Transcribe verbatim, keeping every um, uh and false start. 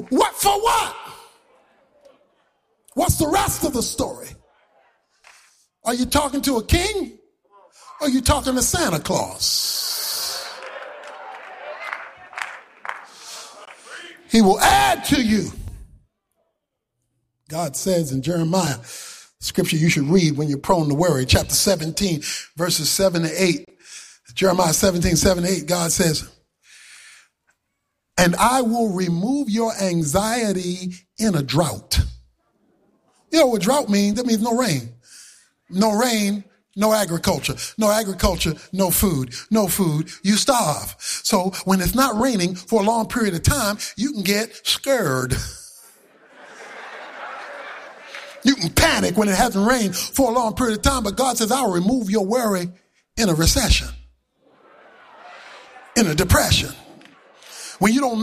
What for what? What's the rest of the story? Are you talking to a king? Or are you talking to Santa Claus? He will add to you. God says in Jeremiah, scripture you should read when you're prone to worry, chapter seventeen, verses seven to eight. Jeremiah seventeen, seven to eight, God says, and I will remove your anxiety in a drought. You know what drought means? That means no rain. No rain, no agriculture. No agriculture, no food. No food, you starve. So when it's not raining for a long period of time, you can get scared. You can panic when it hasn't rained for a long period of time, but God says, I'll remove your worry in a recession, in a depression. When you don't